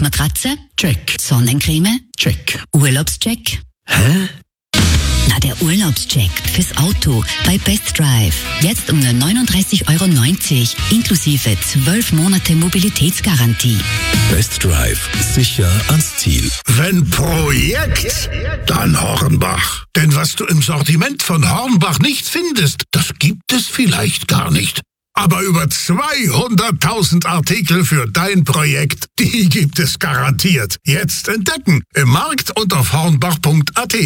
Luftmatratze? Check. Sonnencreme? Check. Urlaubscheck? Hä? Na, der Urlaubscheck fürs Auto bei Best Drive. Jetzt um nur 39,90 € inklusive 12 Monate Mobilitätsgarantie. Best Drive. Sicher ans Ziel. Wenn Projekt, dann Hornbach. Denn was du im Sortiment von Hornbach nicht findest, das gibt es vielleicht gar nicht. Aber über 200.000 Artikel für dein Projekt, die gibt es garantiert. Jetzt entdecken im Markt und auf hornbach.at.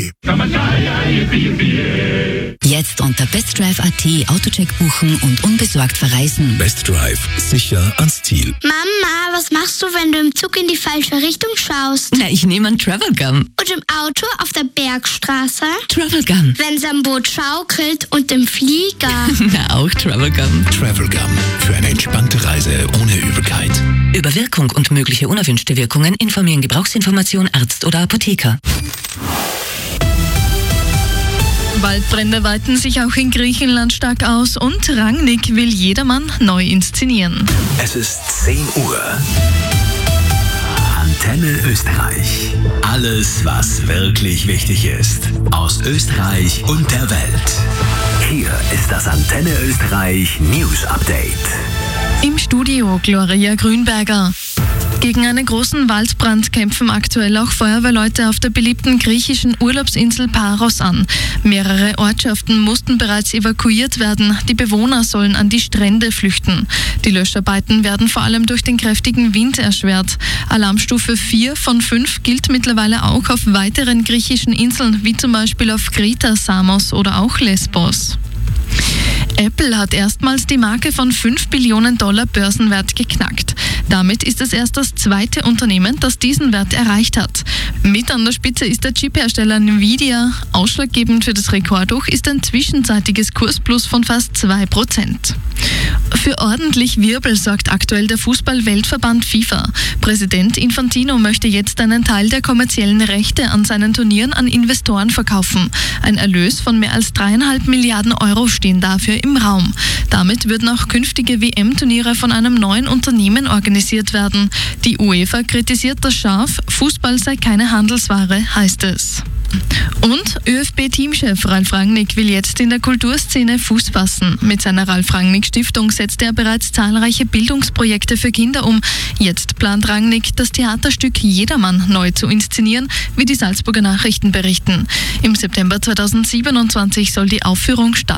Jetzt unter bestdrive.at Autocheck buchen und unbesorgt verreisen. Best Drive. Sicher ans Ziel. Mama, was machst du, wenn du im Zug in die falsche Richtung schaust? Na, ich nehme einen Travelgun. Und im Auto auf der Bergstraße? Travelgun. Wenn's am Boot schaukelt und im Flieger? Na, auch Travelgun. Travelgun. Für eine entspannte Reise ohne Übelkeit. Über Wirkung und mögliche unerwünschte Wirkungen informieren Gebrauchsinformation Arzt oder Apotheker. Waldbrände weiten sich auch in Griechenland stark aus und Rangnick will jedermann neu inszenieren. Es ist 10 Uhr. Antenne Österreich. Alles, was wirklich wichtig ist. Aus Österreich und der Welt. Hier ist das Antenne Österreich News Update. Im Studio Gloria Grünberger. Gegen einen großen Waldbrand kämpfen aktuell auch Feuerwehrleute auf der beliebten griechischen Urlaubsinsel Paros an. Mehrere Ortschaften mussten bereits evakuiert werden. Die Bewohner sollen an die Strände flüchten. Die Löscharbeiten werden vor allem durch den kräftigen Wind erschwert. Alarmstufe 4 von 5 gilt mittlerweile auch auf weiteren griechischen Inseln, wie zum Beispiel auf Kreta, Samos oder auch Lesbos. Apple hat erstmals die Marke von $5 Billionen Börsenwert geknackt. Damit ist es erst das zweite Unternehmen, das diesen Wert erreicht hat. Mit an der Spitze ist der Chiphersteller Nvidia. Ausschlaggebend für das Rekordhoch ist ein zwischenzeitiges Kursplus von fast 2%. Für ordentlich Wirbel sorgt aktuell der Fußball-Weltverband FIFA. Präsident Infantino möchte jetzt einen Teil der kommerziellen Rechte an seinen Turnieren an Investoren verkaufen. Ein Erlös von mehr als 3,5 Milliarden € stehen dafür im Raum. Damit würden auch künftige WM-Turniere von einem neuen Unternehmen organisiert werden. Die UEFA kritisiert das scharf. Fußball sei keine Handelsware, heißt es. Und ÖFB-Teamchef Ralf Rangnick will jetzt in der Kulturszene Fuß fassen. Mit seiner Ralf-Rangnick-Stiftung setzt er bereits zahlreiche Bildungsprojekte für Kinder um. Jetzt plant Rangnick, das Theaterstück Jedermann neu zu inszenieren, wie die Salzburger Nachrichten berichten. Im September 2027 soll die Aufführung starten.